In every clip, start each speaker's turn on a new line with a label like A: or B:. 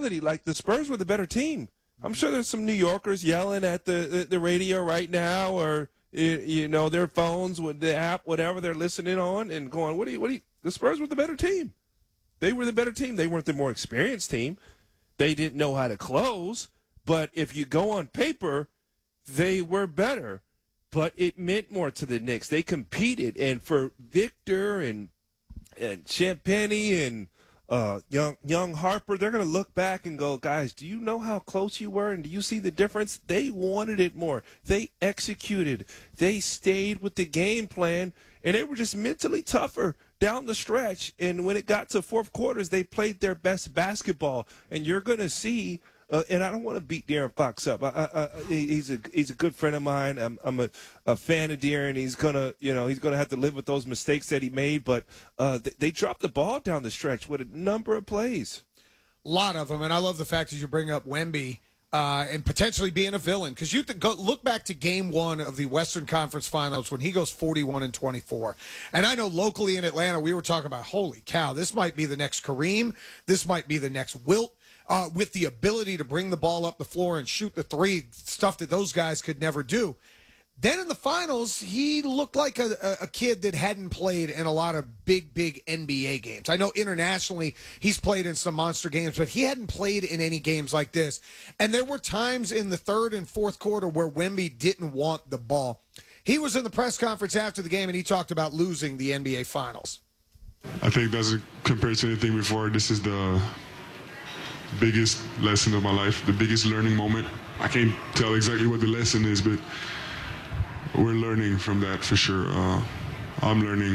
A: reality. Like, the Spurs were the better team. I'm sure there's some New Yorkers yelling at the radio right now, or their phones with the app, whatever they're listening on, and going, what do you? The Spurs were the better team. They were the better team. They weren't the more experienced team. They didn't know how to close. But if you go on paper, they were better. But it meant more to the Knicks. They competed, and for Victor and Champagnie and young Harper, they're going to look back and go, guys, do you know how close you were, and do you see the difference? They wanted it more. They executed. They stayed with the game plan, and they were just mentally tougher down the stretch. And when it got to fourth quarters, they played their best basketball. And you're going to see, and I don't want to beat De'Aaron Fox up. He's a good friend of mine. I'm a fan of De'Aaron. He's gonna have to live with those mistakes that he made. But they dropped the ball down the stretch with a number of plays.
B: A lot of them, and I love the fact that you bring up Wemby and potentially being a villain, because you go look back to Game 1 of the Western Conference Finals when he goes 41-24. And I know locally in Atlanta we were talking about, holy cow, this might be the next Kareem, this might be the next Wilt. With the ability to bring the ball up the floor and shoot the three, stuff that those guys could never do. Then in the finals, he looked like a kid that hadn't played in a lot of big NBA games. I know internationally he's played in some monster games, but he hadn't played in any games like this. And there were times in the third and fourth quarter where Wemby didn't want the ball. He was in the press conference after the game, and he talked about losing the NBA Finals.
C: I think that's compared to anything before. This is the biggest lesson of my life, the biggest learning moment. I can't tell exactly what the lesson is, but we're learning from that for sure. I'm learning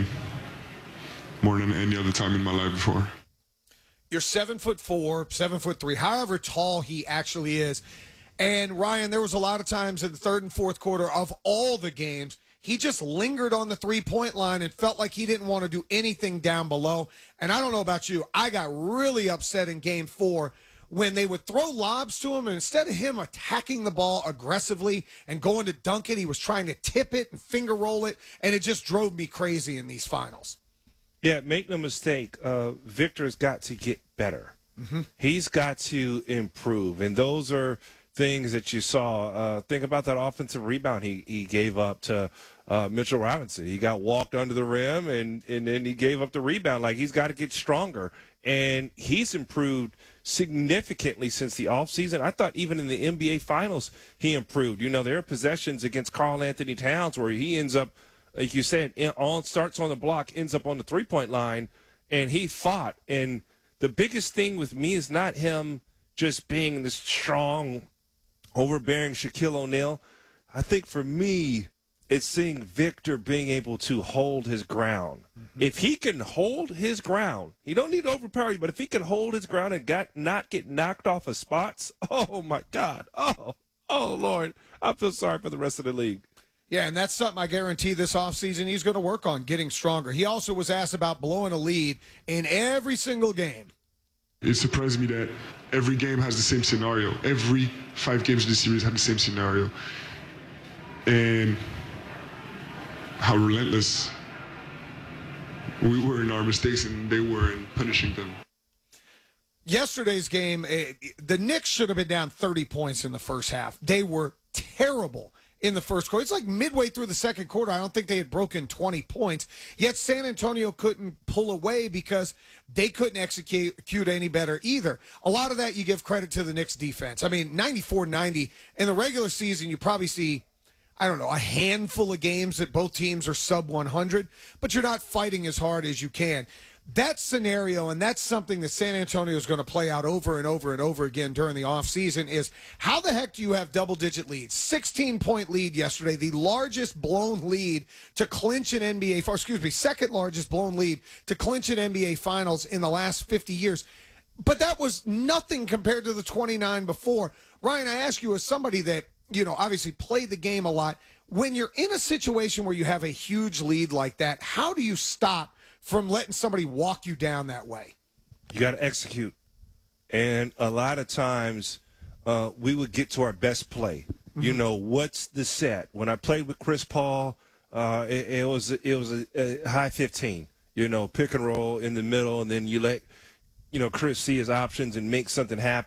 C: more than any other time in my life before.
B: You're 7'4", 7'3", however tall he actually is. And Ryan, there was a lot of times in the third and fourth quarter of all the games, he just lingered on the three-point line and felt like he didn't want to do anything down below. And I don't know about you, I got really upset in Game 4 when they would throw lobs to him, and instead of him attacking the ball aggressively and going to dunk it, he was trying to tip it and finger roll it, and it just drove me crazy in these finals.
A: Yeah, make no mistake, Victor's got to get better. Mm-hmm. He's got to improve, and those are things that you saw. Think about that offensive rebound he gave up to Mitchell Robinson. He got walked under the rim, and then he gave up the rebound. Like, he's got to get stronger, and he's improved significantly since the offseason. I thought even in the NBA Finals he improved. There are possessions against Karl Anthony Towns where he ends up, like you said, starts on the block, ends up on the three-point line, and he fought. And the biggest thing with me is not him just being this strong, overbearing Shaquille O'Neal. I think for me, it's seeing Victor being able to hold his ground. Mm-hmm. If he can hold his ground, he don't need to overpower you, but if he can hold his ground and not get knocked off of spots, oh, my God. Oh, Lord. I feel sorry for the rest of the league.
B: Yeah, and that's something I guarantee this offseason he's going to work on, getting stronger. He also was asked about blowing a lead in every single game.
C: It surprised me that every game has the same scenario. Every 5 games in the series have the same scenario. And how relentless we were in our mistakes and they were in punishing them.
B: Yesterday's game, the Knicks should have been down 30 points in the first half. They were terrible in the first quarter. It's like midway through the second quarter, I don't think they had broken 20 points. Yet San Antonio couldn't pull away because they couldn't execute any better either. A lot of that you give credit to the Knicks defense. I mean, 94-90. In the regular season, you probably see, I don't know, a handful of games that both teams are sub 100, but you're not fighting as hard as you can. That scenario, and that's something that San Antonio is going to play out over and over and over again during the offseason, is how the heck do you have double-digit leads? 16-point lead yesterday, the largest blown lead to clinch an second largest blown lead to clinch an NBA Finals in the last 50 years. But that was nothing compared to the 29 before. Ryan, I ask you as somebody that, obviously played the game a lot, when you're in a situation where you have a huge lead like that, how do you stop from letting somebody walk you down that way?
A: You got to execute. And a lot of times we would get to our best play. Mm-hmm. What's the set? When I played with Chris Paul, it was a high 15, pick and roll in the middle, and then you let, Chris see his options and make something happen.